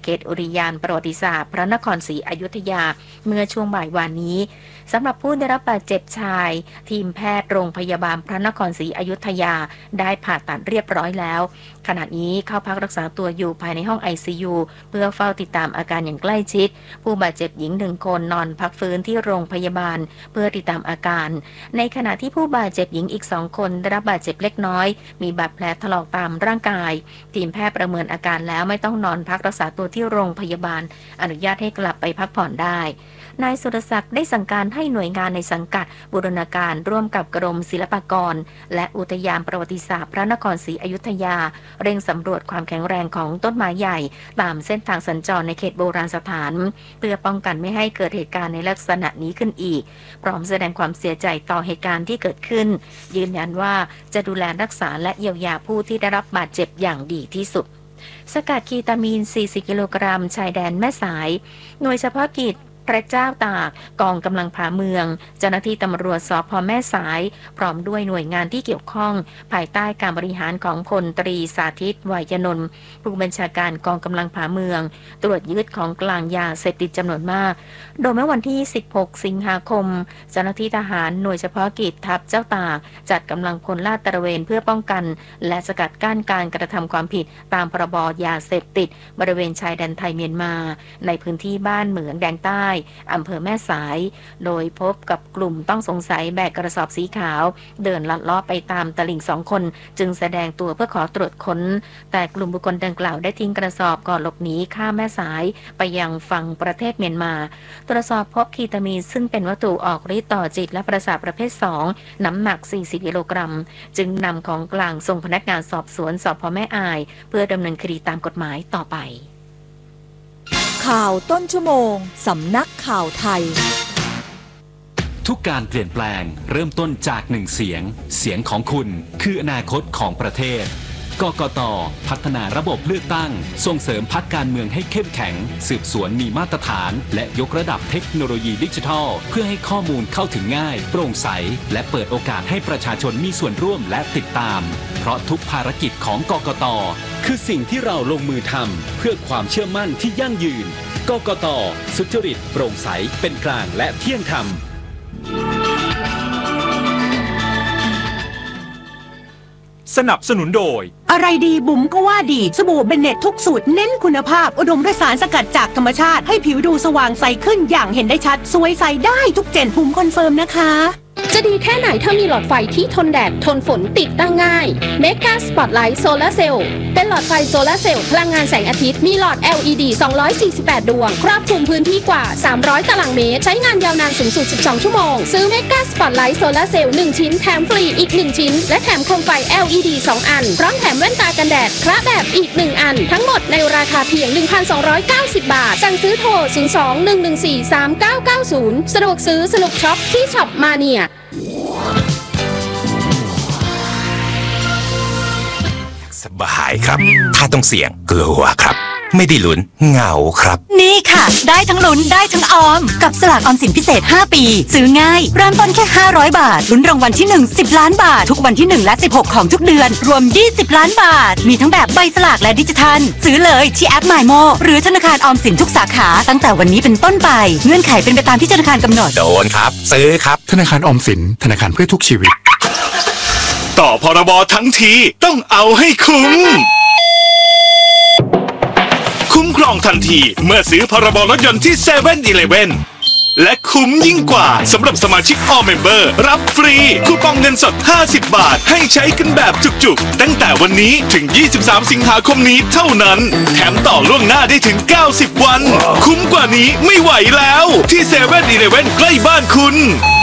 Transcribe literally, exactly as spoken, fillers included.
เขตอุทยานประวัติศาสตร์พระนครศรีอยุธยาเมื่อช่วงบ่ายวานนี้สำหรับผู้ได้รับบาดเจ็บชายทีมแพทย์โรงพยาบาลพระนครศรีอยุธยาได้ผ่าตัดเรียบร้อยแล้วขณะนี้เข้าพักรักษาตัวอยู่ภายในห้อง ไอ ซี ยู เพื่อเฝ้าติดตามอาการอย่างใกล้ชิดผู้บาดเจ็บหญิงหนึ่งคนนอนพักฟื้นที่โรงพยาบาลเพื่อติดตามอาการในขณะที่ผู้บาดเจ็บหญิงอีกสองคนได้รับบาดเจ็บเล็กน้อยมีบาดแผลถลอกตามร่างกายทีมแพทย์ประเมินอาการแล้วไม่ต้องนอนพักรักษาตัวที่โรงพยาบาลอนุญาตให้กลับไปพักผ่อนได้นายสุรศักดิ์ได้สั่งการให้หน่วยงานในสังกัดบูรณาการร่วมกับกรมศิลปากรและอุทยานประวัติศาสตร์พระนครศรีอยุธยาเร่งสำรวจความแข็งแรงของต้นไม้ใหญ่ตามเส้นทางสัญจรในเขตโบราณสถานเพื่อป้องกันไม่ให้เกิดเหตุการณ์ในลักษณะนี้ขึ้นอีกพร้อมแสดงความเสียใจต่อเหตุการณ์ที่เกิดขึ้นยืนยันว่าจะดูแลรักษาและเยียวยาผู้ที่ได้รับบาดเจ็บอย่างดีที่สุดสกัดคีตามีนสี่สิบกิโลกรัมชายแดนแม่สายหน่วยเฉพาะกิจพระเจ้าตากกองกำลังผาเมืองเจ้าหน้าที่ตำรวจสภ.แม่สายพร้อมด้วยหน่วยงานที่เกี่ยวข้องภายใต้การบริหารของพลตรีสาธิตวายนนท์ผู้บัญชาการกองกำลังผาเมืองตรวจยึดของกลางยาเสพติดจำนวนมากโดยเมื่อวันที่สิบหกสิงหาคมเจ้าหน้าที่ทหารหน่วยเฉพาะกิจทัพเจ้าตากจัดกำลังพลลาดตระเวนเพื่อป้องกันและสกัดกั้นการกระทำความผิดตามพรบยาเสพติดบริเวณชายแดนไทยเมียนมาในพื้นที่บ้านเหมืองแดงใต้อำเภอแม่สายโดยพบกับกลุ่มต้องสงสัยแบกกระสอบสีขาวเดินลัดเลาะไปตามตลิ่งสองคนจึงแสดงตัวเพื่อขอตรวจค้นแต่กลุ่มบุคคลดังกล่าวได้ทิ้งกระสอบก่อนหลบหนีข้ามแม่สายไปยังฝั่งประเทศเมียนมาตรวจสอบพบคีตามีนซึ่งเป็นวัตถุออกฤทธิ์ต่อจิตและประสาทประเภทสองน้ำหนักสี่สิบกิโลกรัมจึงนำของกลางส่งพนักงานสอบสวนสภ.แม่อายเพื่อดำเนินคดีตามกฎหมายต่อไปข่าวต้นชั่วโมงสำนักข่าวไทยทุกการเปลี่ยนแปลงเริ่มต้นจากหนึ่งเสียงเสียงของคุณคืออนาคตของประเทศกกต.พัฒนาระบบเลือกตั้งส่งเสริมพรรคการเมืองให้เข้มแข็งสืบสวนมีมาตรฐานและยกระดับเทคโนโลยีดิจิทัลเพื่อให้ข้อมูลเข้าถึงง่ายโปร่งใสและเปิดโอกาสให้ประชาชนมีส่วนร่วมและติดตามเพราะทุกภารกิจของกกต.คือสิ่งที่เราลงมือทำเพื่อความเชื่อมั่นที่ยั่งยืนกกต.สุจริตโปร่งใสเป็นกลางและเที่ยงธรรมสนับสนุนโดยอะไรดีบุ๋มก็ว่าดีสบู่เบนเน็ตทุกสูตรเน้นคุณภาพอุดมด้วยสารสกัดจากธรรมชาติให้ผิวดูสว่างใสขึ้นอย่างเห็นได้ชัดสวยใสได้ทุกเจนบุ๋มคอนเฟิร์มนะคะจะดีแค่ไหนถ้ามีหลอดไฟที่ทนแดดทนฝนติดตั้งง่าย Mega Spotlight Solar Cell เป็นหลอดไฟโซลาร์เซลล์พลังงานแสงอาทิตย์มีหลอด แอล อี ดี สองร้อยสี่สิบแปด ดวงครอบคลุมพื้นที่กว่าสามร้อยตารางเมตรใช้งานยาวนานสูงสุดสิบสองชั่วโมงซื้อ Mega Spotlight Solar Cell หนึ่งชิ้นแถมฟรีอีกหนึ่งชิ้นและแถมโคมไฟ แอล อี ดี สองอันพร้อมแถมแว่นตากันแดดคละแบบอีกหนึ่งอันทั้งหมดในราคาเพียง หนึ่งพันสองร้อยเก้าสิบ บาทสั่งซื้อโทรศูนย์ สอง หนึ่ง หนึ่ง สี่ สาม เก้า เก้า ศูนย์สะดวกซื้อสนุกช็อปที่ช็อปมาเนียสบายครับถ้าต้องเสี่ยงกลัวครับไม่ได้ลุ้นเหงาครับนี่ค่ะได้ทั้งลุ้นได้ทั้งออมกับสลากออมสินพิเศษห้าปีซื้อง่ายเริ่มต้นแค่ห้าร้อยบาทลุ้นรางวัลที่หนึ่ง สิบล้านบาททุกวันที่หนึ่งและสิบหกของทุกเดือนรวมยี่สิบล้านบาทมีทั้งแบบใบสลากและดิจิทัลซื้อเลยที่แอป MyMo หรือธนาคารออมสินทุกสาขาตั้งแต่วันนี้เป็นต้นไปเงื่อนไขเป็นไปตามที่ธนาคารกำหนดโดนครับซื้อครับธนาคารออมสินธนาคารเพื่อทุกชีวิตต่อพรบทั้งทีต้องเอาให้คุ้มคุ้มครองทันทีเมื่อซื้อพรบรถยนต์ที่ เซเว่น อีเลฟเว่น และคุ้มยิ่งกว่าสำหรับสมาชิก All Member รับฟรีคูปองเงินสดห้าสิบบาทให้ใช้กันแบบจุกๆตั้งแต่วันนี้ถึงยี่สิบสามสิงหาคมนี้เท่านั้นแถมต่อล่วงหน้าได้ถึงเก้าสิบวันคุ้มกว่านี้ไม่ไหวแล้วที่ เซเว่น อีเลฟเว่น ใกล้บ้านคุณ